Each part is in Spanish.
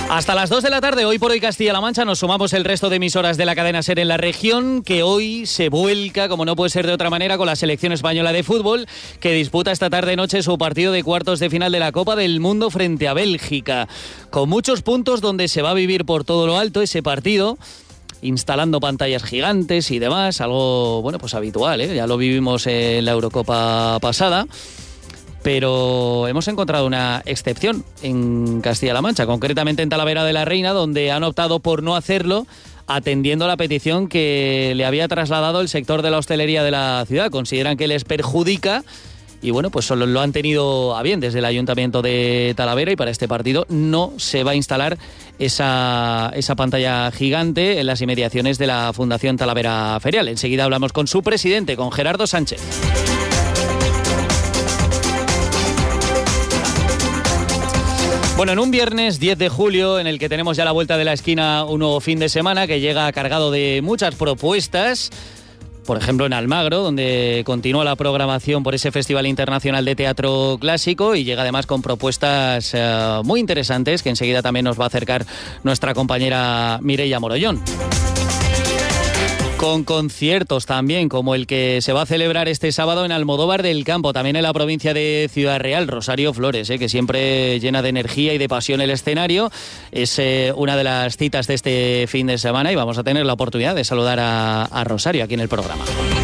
Hasta las 2 de la tarde, hoy por hoy Castilla-La Mancha, nos sumamos el resto de emisoras de la cadena SER en la región, que hoy se vuelca, como no puede ser de otra manera, con la selección española de fútbol, que disputa esta tarde-noche su partido de cuartos de final de la Copa del Mundo frente a Bélgica. Con muchos puntos donde se va a vivir por todo lo alto ese partido, instalando pantallas gigantes y demás, algo, bueno, pues habitual, ¿eh? Ya lo vivimos en la Eurocopa pasada. Pero hemos encontrado una excepción en Castilla-La Mancha, concretamente en Talavera de la Reina, donde han optado por no hacerlo, atendiendo la petición que le había trasladado el sector de la hostelería de la ciudad. Consideran que les perjudica y bueno, pues solo lo han tenido a bien desde el Ayuntamiento de Talavera, y para este partido no se va a instalar esa pantalla gigante en las inmediaciones de la Fundación Talavera Ferial. Enseguida hablamos con su presidente, con Gerardo Sánchez. Bueno, en un viernes 10 de julio, en el que tenemos ya la vuelta de la esquina, un nuevo fin de semana que llega cargado de muchas propuestas. Por ejemplo, en Almagro, donde continúa la programación por ese Festival Internacional de Teatro Clásico, y llega además con propuestas muy interesantes que enseguida también nos va a acercar nuestra compañera Mireia Morollón. Con conciertos también, como el que se va a celebrar este sábado en Almodóvar del Campo, también en la provincia de Ciudad Real, Rosario Flores, que siempre llena de energía y de pasión el escenario. Es una de las citas de este fin de semana y vamos a tener la oportunidad de saludar a Rosario aquí en el programa.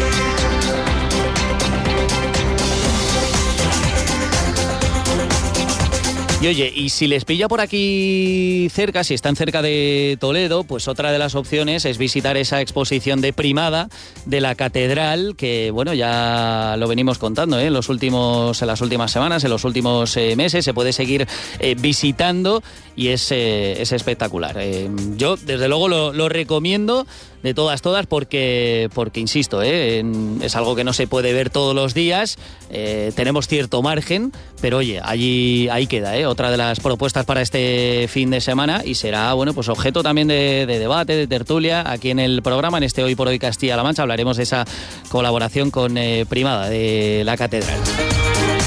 Y oye, y si les pilla por aquí cerca, si están cerca de Toledo, pues otra de las opciones es visitar esa exposición de Primada de la Catedral, que bueno, ya lo venimos contando, en las últimas semanas, en los últimos meses, se puede seguir visitando y es espectacular. Yo, desde luego, lo recomiendo de todas, porque insisto, es algo que no se puede ver todos los días, tenemos cierto margen, pero oye, ahí queda, otra de las propuestas para este fin de semana, y será, bueno, pues objeto también de debate, de tertulia, aquí en el programa, en este Hoy por Hoy Castilla-La Mancha. Hablaremos de esa colaboración con Primada de la Catedral.